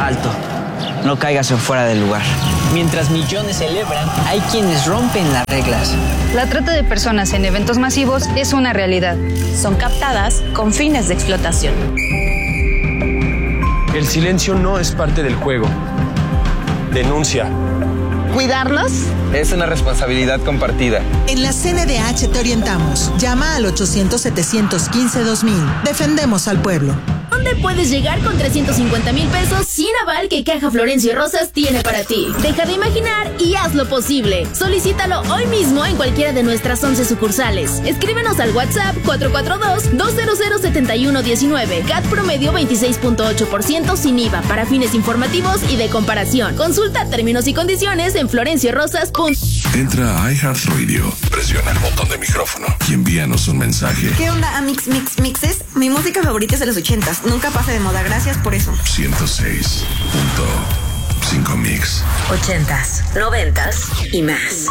Alto. No caigas en fuera del lugar. Mientras millones celebran, hay quienes rompen las reglas. La trata de personas en eventos masivos es una realidad. Son captadas con fines de explotación. El silencio no es parte del juego. Denuncia. ¿Cuidarnos? Es una responsabilidad compartida. En la CNDH te orientamos. Llama al 800-715-2000. Defendemos al pueblo. ¿Dónde puedes llegar con 350,000 pesos sin aval que Caja Florencio Rosas tiene para ti? Deja de imaginar y haz lo posible. Solicítalo hoy mismo en cualquiera de nuestras 11 sucursales. Escríbenos al WhatsApp 442-200-7119. CAT promedio 26.8% sin IVA para fines informativos y de comparación. Consulta términos y condiciones en florenciorosas.com. Entra a iHeartRadio, presiona el botón de micrófono y envíanos un mensaje. ¿Qué onda, Mixes? Mi música favorita es de los 80s. Nunca pasa de moda, gracias por eso. 106.5 Mix. 80s, 90s y más.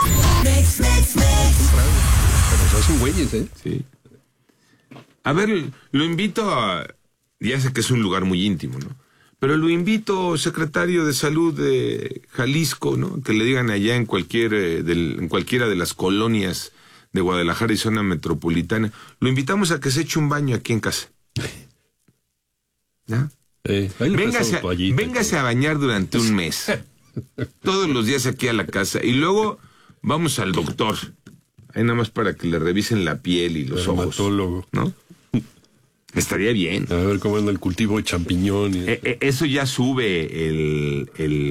Pero son güeyes, ¿eh? Sí. A ver, lo invito a... Ya sé que es un lugar muy íntimo, ¿no? Pero lo invito, secretario de Salud de Jalisco, ¿no? Que le digan allá en cualquiera de las colonias de Guadalajara y zona metropolitana. Lo invitamos a que se eche un baño aquí en casa. ¿Ya? Véngase a bañar durante un mes. Todos los días aquí a la casa. Y luego vamos al doctor. Ahí nada más para que le revisen la piel y los ojos. ¿No? Estaría bien. A ver cómo anda el cultivo de champiñón. Eso ya sube el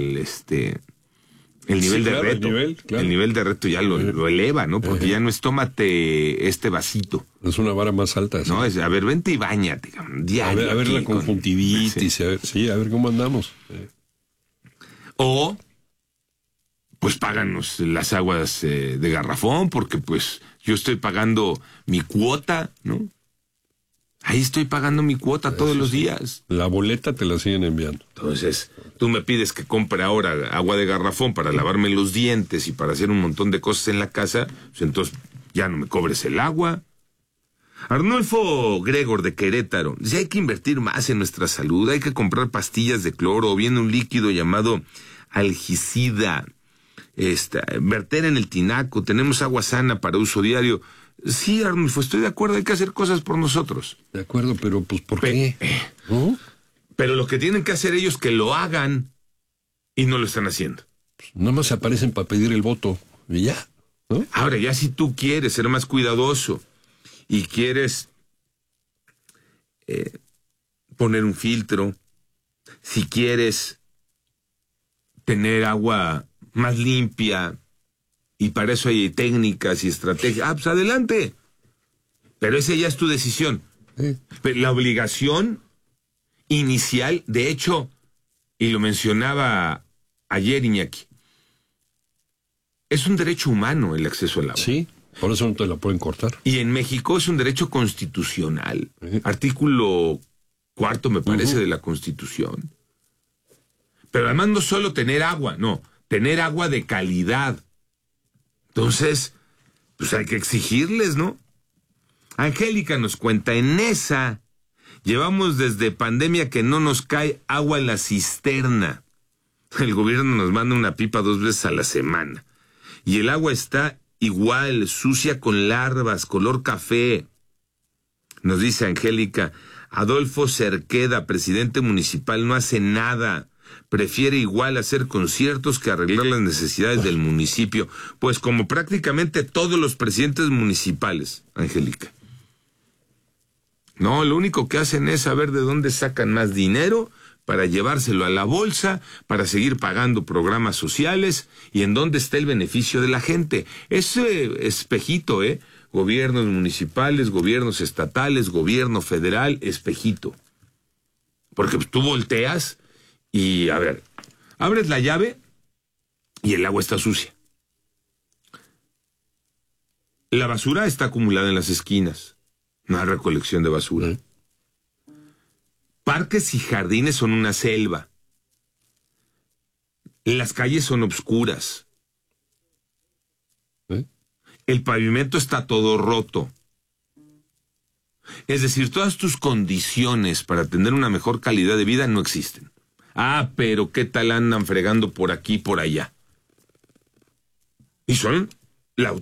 nivel de reto. El nivel de reto ya lo eleva, ¿no? Porque ya no es tómate este vasito. Es una vara más alta. No, es, a ver, vente y báñate. Diario a ver la conjuntivitis, a ver cómo andamos. O, pues páganos las aguas de garrafón, porque pues yo estoy pagando mi cuota, ¿no? Ahí estoy pagando mi cuota todos los días. La boleta te la siguen enviando. Entonces, tú me pides que compre ahora agua de garrafón para lavarme los dientes y para hacer un montón de cosas en la casa, pues entonces ya no me cobres el agua. Arnulfo Gregor de Querétaro dice: hay que invertir más en nuestra salud, hay que comprar pastillas de cloro o bien un líquido llamado algicida, verter en el tinaco, tenemos agua sana para uso diario. Sí, Arnulfo, estoy de acuerdo, hay que hacer cosas por nosotros. De acuerdo, pero pues ¿por qué? ¿No? Pero lo que tienen que hacer ellos que lo hagan y no lo están haciendo. Nada más se aparecen para pedir el voto y ya, ¿no? Ahora, ya si tú quieres ser más cuidadoso y quieres poner un filtro, si quieres tener agua más limpia, y para eso hay técnicas y estrategias, pues adelante. Pero esa ya es tu decisión. Pero la obligación inicial, de hecho, y lo mencionaba ayer Iñaki, es un derecho humano el acceso al agua. Sí, por eso no te la pueden cortar. Y en México es un derecho constitucional. Artículo 4, me parece, de la Constitución. Pero además no solo tener agua, no, tener agua de calidad. Entonces, pues hay que exigirles, ¿no? Angélica nos cuenta, en esa llevamos desde pandemia que no nos cae agua en la cisterna. El gobierno nos manda una pipa 2 veces a la semana. Y el agua está igual, sucia con larvas, color café. Nos dice Angélica, Adolfo Cerqueda, presidente municipal, no hace nada. Prefiere igual hacer conciertos que arreglar las necesidades del municipio, pues como prácticamente todos los presidentes municipales, Angélica. No, lo único que hacen es saber de dónde sacan más dinero para llevárselo a la bolsa, para seguir pagando programas sociales y en dónde está el beneficio de la gente. Ese espejito, gobiernos municipales, gobiernos estatales, gobierno federal, espejito. Porque tú volteas y, a ver, abres la llave y el agua está sucia. La basura está acumulada en las esquinas. No hay recolección de basura. Parques y jardines son una selva. Las calles son obscuras. El pavimento está todo roto. Es decir, todas tus condiciones para tener una mejor calidad de vida no existen. pero qué tal andan fregando por aquí y por allá. Y son la